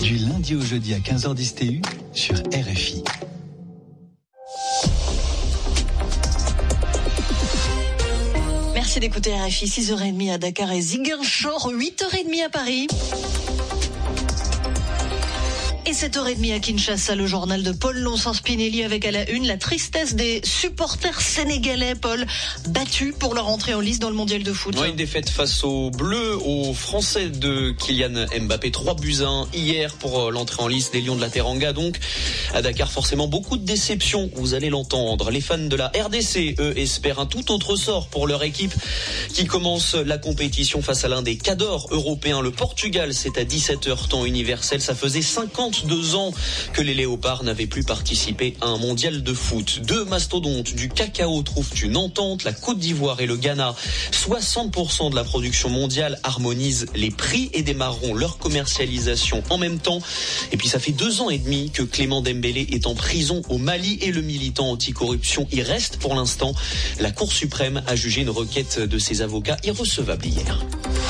Du lundi au jeudi à 15h10 TU sur RFI. Merci d'écouter RFI, 6h30 à Dakar et Ziguinchor, 8h30 à Paris. Et 7h30 à Kinshasa, le journal de Paul Lonsens-Pinelli avec à la une la tristesse des supporters sénégalais, Paul, battus pour leur entrée en lice dans le mondial de foot. Ouais, une défaite face aux Bleus, aux Français de Kylian Mbappé, 3-1 hier pour l'entrée en lice des Lions de la Teranga. Donc à Dakar, forcément beaucoup de déception, vous allez l'entendre. Les fans de la RDC, eux, espèrent un tout autre sort pour leur équipe qui commence la compétition face à l'un des cadors européens, le Portugal. C'est à 17h temps universel, ça faisait 52 ans que les Léopards n'avaient plus participé à un mondial de foot. Deux mastodontes du cacao trouvent une entente, la Côte d'Ivoire et le Ghana. 60% de la production mondiale harmonisent les prix et démarreront leur commercialisation en même temps. Et puis ça fait 2 ans et demi que Clément Dembélé est en prison au Mali et le militant anticorruption y reste pour l'instant. La Cour suprême a jugé une requête de ses avocats irrecevable hier.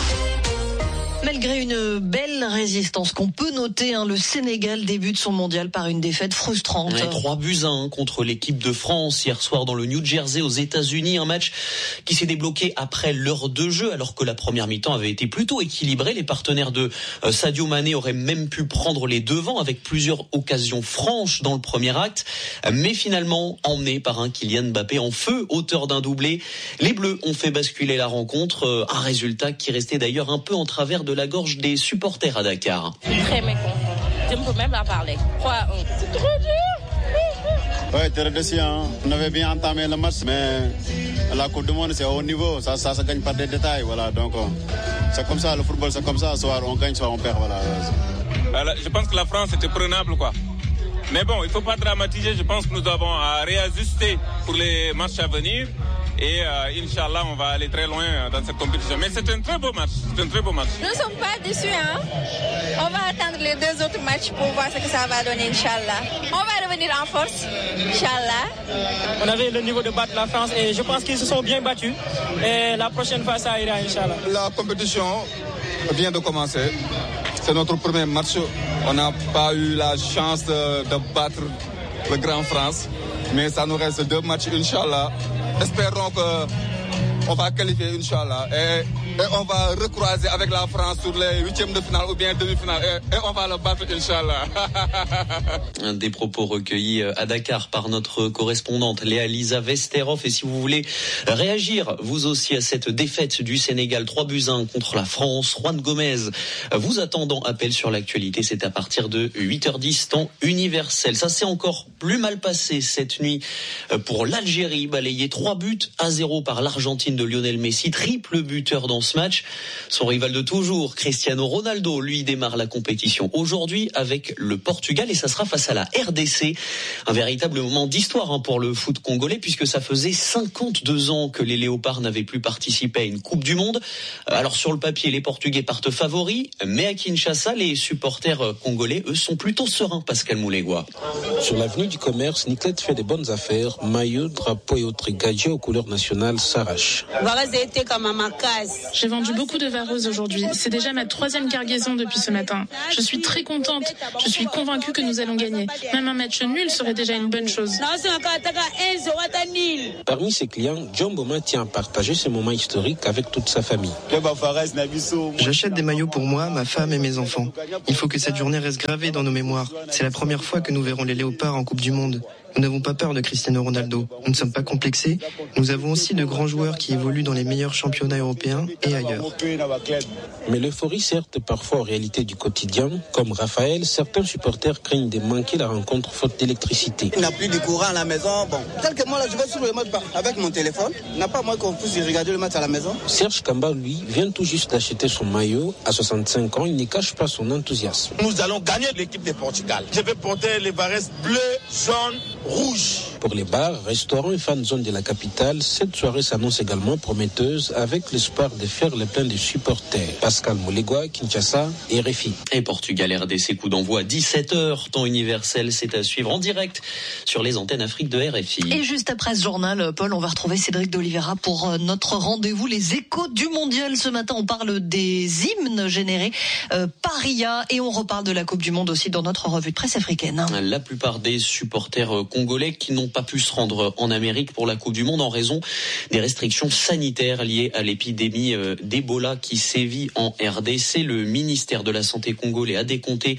Malgré une belle résistance qu'on peut noter, le Sénégal débute son mondial par une défaite frustrante. 3-1 contre l'équipe de France hier soir dans le New Jersey aux États-Unis. Un match qui s'est débloqué après l'heure de jeu alors que la première mi-temps avait été plutôt équilibrée. Les partenaires de Sadio Mané auraient même pu prendre les devants avec plusieurs occasions franches dans le premier acte. Mais finalement, emmenés par un Kylian Mbappé en feu, auteur d'un doublé, les Bleus ont fait basculer la rencontre. Un résultat qui restait d'ailleurs un peu en travers de la gorge des supporters à Dakar. Très mécontent. Je ne peux même pas parler. 3-1. C'est trop dur. Ouais, très déçu. On avait bien entamé le match, mais la Coupe du Monde, c'est au haut niveau. Ça se gagne par des détails. Voilà. Donc, c'est comme ça, le football, c'est comme ça. Soit on gagne, soit on perd. Voilà. Je pense que la France était prenable, quoi. Mais bon, il ne faut pas dramatiser. Je pense que nous avons à réajuster pour les matchs à venir. Et Inch'Allah, on va aller très loin dans cette compétition. Mais c'est un très beau match. Nous ne sommes pas déçus. On va attendre les 2 autres matchs pour voir ce que ça va donner, Inch'Allah. On va revenir en force, Inch'Allah. On avait le niveau de battre la France et je pense qu'ils se sont bien battus. Et la prochaine fois, ça ira, Inch'Allah. La compétition vient de commencer. C'est notre premier match. On n'a pas eu la chance de battre le Grand France. Mais ça nous reste 2 matchs, Inch'Allah. Espérons qu'on va qualifier, Inch'Allah. Et on va recroiser avec la France sur les 8e de finale ou bien demi-finale. Et on va le battre, Inch'Allah. Des propos recueillis à Dakar par notre correspondante Léa-Lisa Vesterhoff. Et si vous voulez réagir, vous aussi, à cette défaite du Sénégal 3-1 contre la France, Juan Gomez vous attendant appel sur l'actualité. C'est à partir de 8h10 temps universel. Ça s'est encore plus mal passé cette nuit pour l'Algérie, balayé 3-0 par l'Argentine de Lionel Messi, triple buteur dans ce match. Son rival de toujours, Cristiano Ronaldo, lui démarre la compétition aujourd'hui avec le Portugal et ça sera face à la RDC. Un véritable moment d'histoire pour le foot congolais puisque ça faisait 52 ans que les Léopards n'avaient plus participé à une Coupe du Monde. Alors sur le papier, les Portugais partent favoris, mais à Kinshasa, les supporters congolais, eux, sont plutôt sereins, Pascal Moulegua. Sur l'avenue du commerce, Niclette fait des bonnes affaires. Maillot, drapeau et autres gadgets aux couleurs nationales s'arrachent. J'ai vendu beaucoup de vareuses aujourd'hui. C'est déjà ma 3e cargaison depuis ce matin. Je suis très contente. Je suis convaincue que nous allons gagner. Même un match nul serait déjà une bonne chose. Parmi ses clients, John Boma tient à partager ce moment historique avec toute sa famille. J'achète des maillots pour moi, ma femme et mes enfants. Il faut que cette journée reste gravée dans nos mémoires. C'est la première fois que nous verrons les Léopards en Coupe du Monde. Nous n'avons pas peur de Cristiano Ronaldo. Nous ne sommes pas complexés. Nous avons aussi de grands joueurs qui évoluent dans les meilleurs championnats européens et ailleurs. Mais l'euphorie certes parfois aux réalités du quotidien. Comme Raphaël, certains supporters craignent de manquer la rencontre faute d'électricité. Il n'y a plus de courant à la maison. Bon, quelques mois là, je vais sur le match avec mon téléphone. Il n'y a pas moins qu'on puisse regarder le match à la maison. Serge Kamba, lui, vient tout juste d'acheter son maillot. À 65 ans, il ne cache pas son enthousiasme. Nous allons gagner l'équipe de Portugal. Je vais porter les vareuses bleues, jaunes rouge. Pour les bars, restaurants et fan zone de la capitale, cette soirée s'annonce également prometteuse avec l'espoir de faire le plein des supporters. Pascal Molegua, Kinshasa, RFI. Et Portugal RDC, coup d'envoi à 17h, temps universel, c'est à suivre en direct sur les antennes Afrique de RFI. Et juste après ce journal, Paul, on va retrouver Cédric d'Oliveira pour notre rendez-vous, les échos du mondial. Ce matin, on parle des hymnes générés par RIA et on reparle de la Coupe du Monde aussi dans notre revue de presse africaine. La plupart des supporters congolais qui n'ont pas pu se rendre en Amérique pour la Coupe du Monde en raison des restrictions sanitaires liées à l'épidémie d'Ebola qui sévit en RDC. Le ministère de la Santé congolais a décompté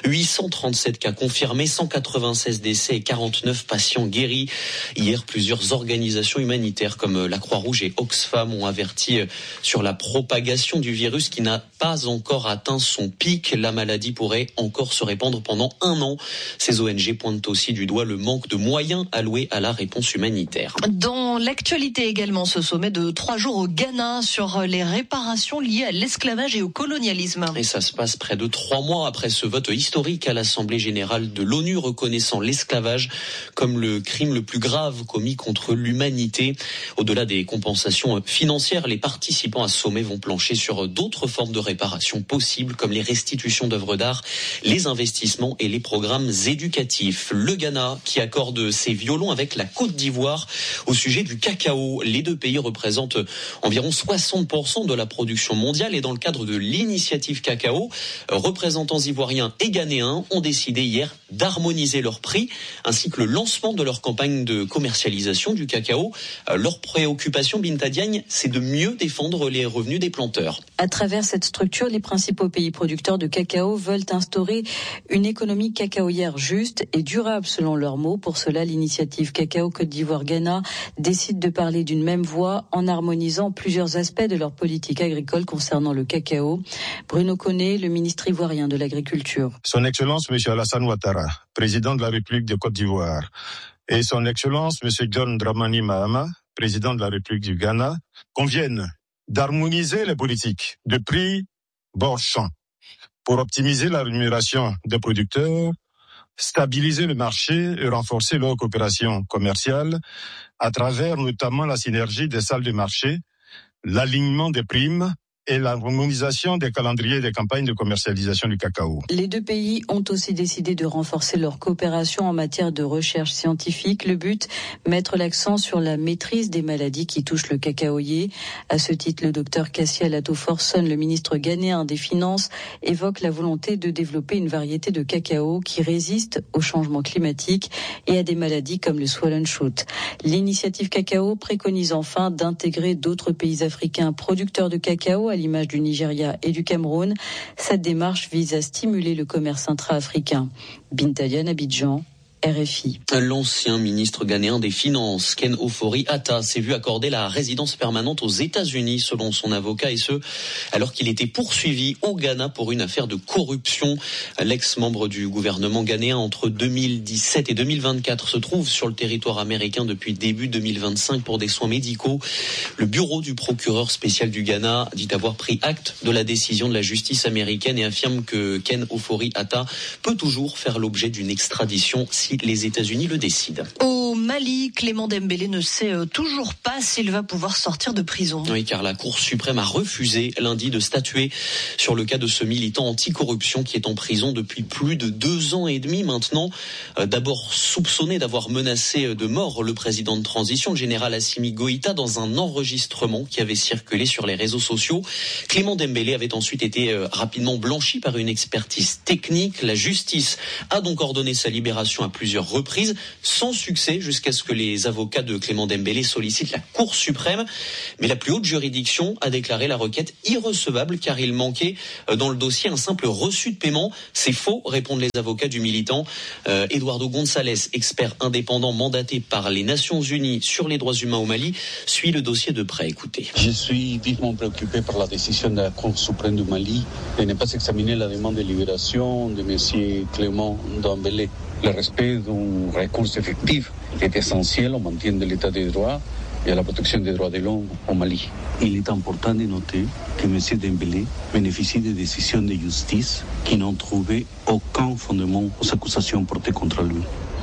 837 cas confirmés, 196 décès et 49 patients guéris. Hier, plusieurs organisations humanitaires comme la Croix-Rouge et Oxfam ont averti sur la propagation du virus qui n'a pas encore atteint son pic. La maladie pourrait encore se répandre pendant 1 an. Ces ONG pointent aussi du doigt le manque de moyens alloués à la réponse humanitaire. Dans l'actualité également, ce sommet de 3 jours au Ghana sur les réparations liées à l'esclavage et au colonialisme. Et ça se passe près de 3 mois après ce vote historique à l'Assemblée générale de l'ONU reconnaissant l'esclavage comme le crime le plus grave commis contre l'humanité. Au-delà des compensations financières, les participants à ce sommet vont plancher sur d'autres formes de réparation possibles comme les restitutions d'œuvres d'art, les investissements et les programmes éducatifs. Le Ghana qui accorde ses violons avec la Côte d'Ivoire au sujet du cacao. Les deux pays représentent environ 60% de la production mondiale et dans le cadre de l'initiative cacao, représentants ivoiriens et ghanéens ont décidé hier d'harmoniser leurs prix ainsi que le lancement de leur campagne de commercialisation du cacao. Leur préoccupation, Binta Diagne, c'est de mieux défendre les revenus des planteurs. À travers cette structure, les principaux pays producteurs de cacao veulent instaurer une économie cacaoyère juste et durable selon leurs mots. Pour cela, l'initiative Cacao Côte d'Ivoire-Ghana décide de parler d'une même voix en harmonisant plusieurs aspects de leur politique agricole concernant le cacao. Bruno Koné, le ministre ivoirien de l'Agriculture. Son Excellence M. Alassane Ouattara, président de la République de Côte d'Ivoire, et Son Excellence M. John Dramani Mahama, président de la République du Ghana, conviennent d'harmoniser les politiques de prix bord-champ pour optimiser la rémunération des producteurs, stabiliser le marché et renforcer leur coopération commerciale à travers notamment la synergie des salles de marché, l'alignement des primes et l'harmonisation des calendriers des campagnes de commercialisation du cacao. Les deux pays ont aussi décidé de renforcer leur coopération en matière de recherche scientifique. Le but, mettre l'accent sur la maîtrise des maladies qui touchent le cacaoyer. À ce titre, le docteur Kassia Lato-Forson, le ministre ghanéen des Finances, évoque la volonté de développer une variété de cacao qui résiste au changement climatique et à des maladies comme le swollen shoot. L'initiative cacao préconise enfin d'intégrer d'autres pays africains producteurs de cacao à l'image du Nigeria et du Cameroun. Cette démarche vise à stimuler le commerce intra-africain. Binta Diagne, Abidjan, RFI. L'ancien ministre ghanéen des Finances, Ken Ofori-Atta, s'est vu accorder la résidence permanente aux États-Unis, selon son avocat, et ce, alors qu'il était poursuivi au Ghana pour une affaire de corruption. L'ex-membre du gouvernement ghanéen entre 2017 et 2024 se trouve sur le territoire américain depuis début 2025 pour des soins médicaux. Le bureau du procureur spécial du Ghana dit avoir pris acte de la décision de la justice américaine et affirme que Ken Ofori-Atta peut toujours faire l'objet d'une extradition si les États-Unis le décident. Au Mali, Clément Dembélé ne sait toujours pas s'il va pouvoir sortir de prison. Oui, car la Cour suprême a refusé lundi de statuer sur le cas de ce militant anticorruption qui est en prison depuis plus de 2 ans et demi maintenant. D'abord soupçonné d'avoir menacé de mort le président de transition, le général Assimi Goïta, dans un enregistrement qui avait circulé sur les réseaux sociaux. Clément Dembélé avait ensuite été rapidement blanchi par une expertise technique. La justice a donc ordonné sa libération à plusieurs reprises, sans succès, jusqu'à ce que les avocats de Clément Dembélé sollicitent la Cour suprême. Mais la plus haute juridiction a déclaré la requête irrecevable car il manquait dans le dossier un simple reçu de paiement. C'est faux, répondent les avocats du militant. Eduardo González, expert indépendant mandaté par les Nations Unies sur les droits humains au Mali, suit le dossier de près. Écoutez. Je suis vivement préoccupé par la décision de la Cour suprême du Mali de ne pas examiner la demande de libération de M. Clément Dembélé. Le respect d'un recours effectif est essentiel au maintien de l'état de droit et à la protection des droits de l'homme au Mali. Il est important de noter que M. Dembélé bénéficie de décisions de justice qui n'ont trouvé aucun fondement aux accusations portées contre lui.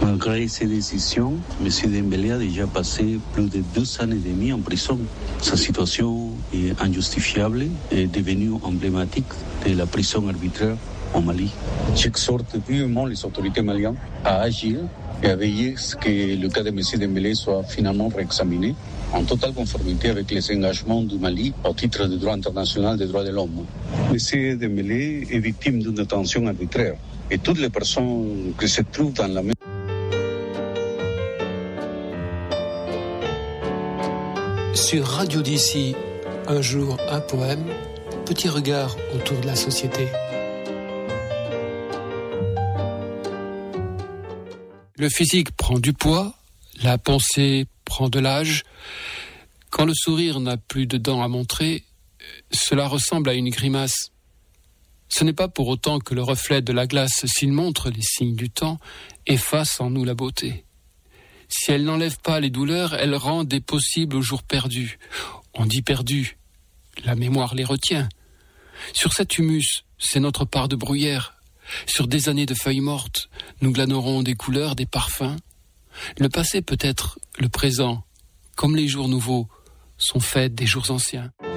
Malgré ces décisions, M. Dembélé a déjà passé plus de 2 ans et demi en prison. Sa situation est injustifiable et est devenue emblématique de la prison arbitraire au Mali. J'exhorte vivement les autorités maliennes à agir et à veiller à ce que le cas de M. Dembélé soit finalement réexaminé en totale conformité avec les engagements du Mali au titre du droit international des droits de l'homme. M. Dembélé est victime d'une détention arbitraire et toutes les personnes qui se trouvent dans la même... Sur Radio d'ici, un jour, un poème, petit regard autour de la société. Le physique prend du poids, la pensée prend de l'âge. Quand le sourire n'a plus de dents à montrer, cela ressemble à une grimace. Ce n'est pas pour autant que le reflet de la glace, s'il montre les signes du temps, efface en nous la beauté. Si elle n'enlève pas les douleurs, elle rend des possibles aux jours perdus. On dit perdus, la mémoire les retient. Sur cet humus, c'est notre part de bruyère. Sur des années de feuilles mortes, nous glanerons des couleurs, des parfums. Le passé peut être le présent, comme les jours nouveaux sont faits des jours anciens.